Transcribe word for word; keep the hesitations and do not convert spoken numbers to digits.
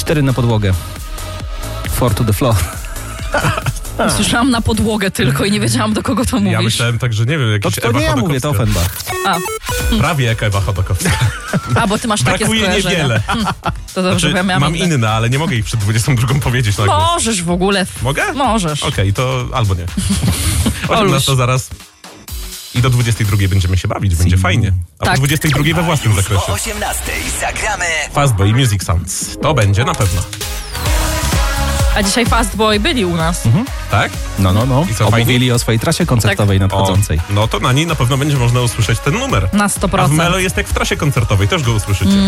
Cztery na podłogę. Four to the floor. Słyszałam na podłogę tylko i nie wiedziałam, do kogo to mówisz. Ja myślałem tak, że nie wiem, jakiś To, to Ewa nie ja Chodakowska. mówię, to Offenbach. A, Prawie jak Ewa Chodakowska. a, bo ty masz takie Brakuje skojarzenia. niewiele. Hmm, to dobrze, Znaczy, bo ja miałam mam inne. inne, ale nie mogę ich przed dwudziestą drugą powiedzieć na głos. Możesz w ogóle. Mogę? Możesz. Okej, to albo nie. osiemnasta zaraz. I do dwudziestej drugiej będziemy się bawić, będzie fajnie. A Tak. po dwudziestej drugiej we własnym Już zakresie. o osiemnastej zagramy Fastboy Music Sounds. To będzie na pewno. A dzisiaj Fastboy byli u nas. Tak? No, no, no. I co, Omówili fajnie? o swojej trasie koncertowej nadchodzącej. O, no to na niej na pewno będzie można usłyszeć ten numer. Na sto A w procent. Melo jest jak w trasie koncertowej, też go usłyszycie.